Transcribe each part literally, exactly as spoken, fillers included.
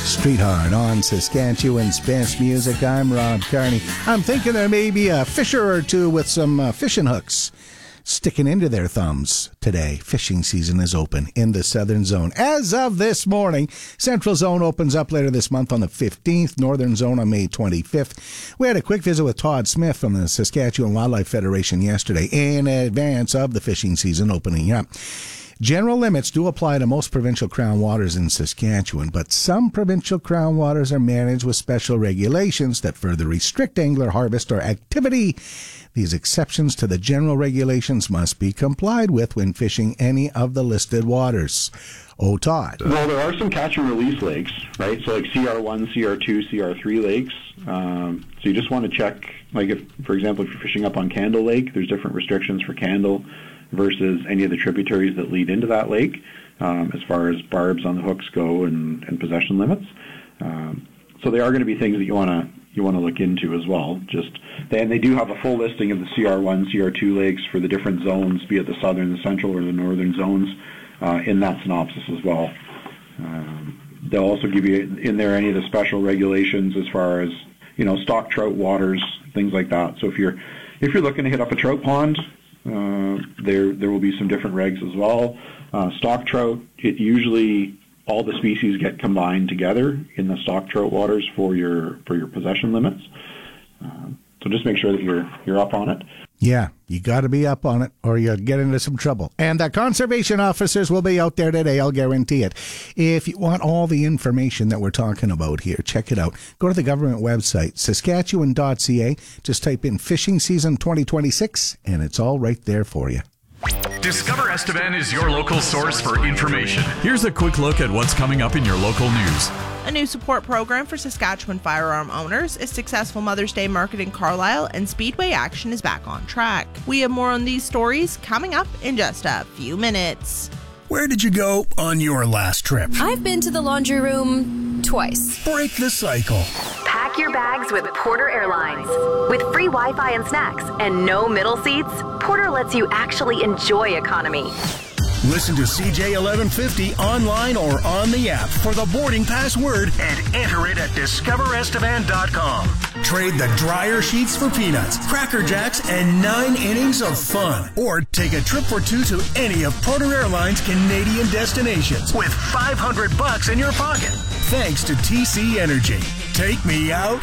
Street Hard on Saskatchewan's best music. I'm Rob Carney. I'm thinking there may be a fisher or two with some uh, fishing hooks sticking into their thumbs today. Fishing season is open in the Southern Zone. As of this morning, Central Zone opens up later this month on the fifteenth, Northern Zone on May twenty-fifth. We had a quick visit with Todd Smith from the Saskatchewan Wildlife Federation yesterday in advance of the fishing season opening up. General limits do apply to most provincial crown waters in Saskatchewan, but some provincial crown waters are managed with special regulations that further restrict angler harvest or activity. These exceptions to the general regulations must be complied with when fishing any of the listed waters. Oh, Todd. Well, there are some catch and release lakes, right? So like C R one, C R two, C R three lakes. Um, so you just want to check, like if, for example, if you're fishing up on Candle Lake, there's different restrictions for Candle versus any of the tributaries that lead into that lake, um, as far as barbs on the hooks go and, and possession limits. Um, so they are going to be things that you want to you want to look into as well. Just then they do have a full listing of the C R one, C R two lakes for the different zones, be it the southern, the central, or the northern zones, uh, in that synopsis as well. Um, they'll also give you in there any of the special regulations as far as, you know, stock trout waters, things like that. So if you're if you're looking to hit up a trout pond, Uh, there there will be some different regs as well. Uh, stock trout, it usually all the species get combined together in the stock trout waters for your for your possession limits. Uh, so just make sure that you're you're up on it. Yeah, you got to be up on it or you'll get into some trouble. And the conservation officers will be out there today, I'll guarantee it. If you want all the information that we're talking about here, check it out. Go to the government website, saskatchewan dot c a. Just type in Fishing Season twenty twenty-six, and it's all right there for you. Discover Estevan is your local source for information. Here's a quick look at what's coming up in your local news. A new support program for Saskatchewan firearm owners, a successful Mother's Day market in Carlisle, and Speedway action is back on track. We have more on these stories coming up in just a few minutes. Where did you go on your last trip? I've been to the laundry room twice. Break the cycle. Pack your bags with Porter Airlines. With free Wi-Fi and snacks and no middle seats, Porter lets you actually enjoy economy. Listen to C J eleven fifty online or on the app for the boarding pass word and enter it at discover estevan dot com. Trade the dryer sheets for peanuts, Cracker Jacks, and nine innings of fun. Or take a trip for two to any of Porter Airlines' Canadian destinations with five hundred bucks in your pocket. Thanks to T C Energy. Take me out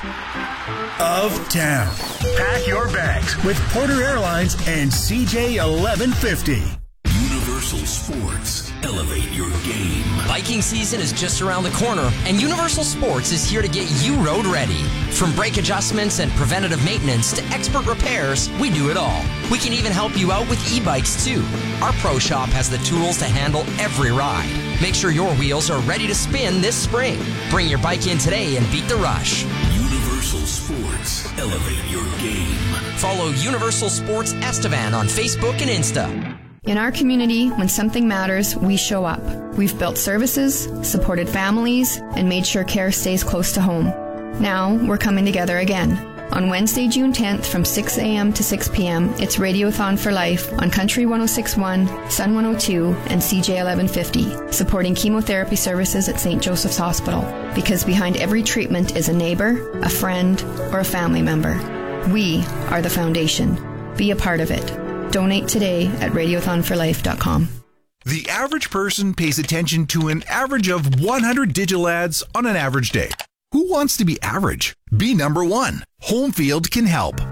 of town. Pack your bags with Porter Airlines and C J eleven fifty. Universal Sports. Elevate your game. Biking season is just around the corner, and Universal Sports is here to get you road ready. From brake adjustments and preventative maintenance to expert repairs, we do it all. We can even help you out with e-bikes too. Our pro shop has the tools to handle every ride. Make sure your wheels are ready to spin this spring. Bring your bike in today and beat the rush. Universal Sports. Elevate your game. Follow Universal Sports Estevan on Facebook and Insta. In our community, when something matters, we show up. We've built services, supported families, and made sure care stays close to home. Now, we're coming together again. On Wednesday, June tenth from six a.m. to six p.m., it's Radiothon for Life on Country one oh six point one, Sun one oh two, and C J eleven fifty, supporting chemotherapy services at Saint Joseph's Hospital. Because behind every treatment is a neighbor, a friend, or a family member. We are the foundation. Be a part of it. Donate today at radiothon for life dot com. The average person pays attention to an average of one hundred digital ads on an average day. Who wants to be average? Be number one. Homefield can help.